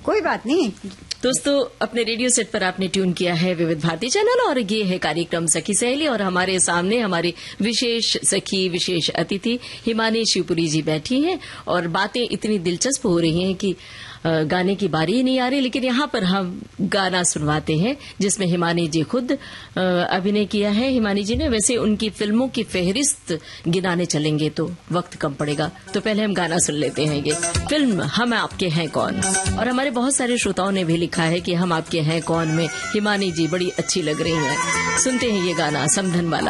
कोई बात नहीं। दोस्तों, अपने रेडियो सेट पर आपने ट्यून किया है विविध भारती चैनल और ये है कार्यक्रम सखी सहेली और हमारे सामने हमारी विशेष सखी, विशेष अतिथि हिमानी शिवपुरी जी बैठी हैं और बातें इतनी दिलचस्प हो रही हैं कि गाने की बारी ही नहीं आ रही, लेकिन यहाँ पर हम गाना सुनवाते हैं जिसमें हिमानी जी खुद अभिनय किया है। हिमानी जी ने वैसे उनकी फिल्मों की फेहरिस्त गिनाने चलेंगे तो वक्त कम पड़ेगा, तो पहले हम गाना सुन लेते हैं। ये फिल्म हम आपके हैं कौन, और हमारे बहुत सारे श्रोताओं ने भी लिखा है कि हम आपके हैं कौन में हिमानी जी बड़ी अच्छी लग रही हैं। सुनते हैं ये गाना समधन वाला।